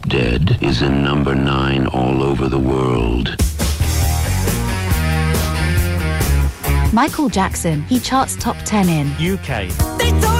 Dead is in number 9 all over the world. Michael Jackson, he charts top 10 in UK.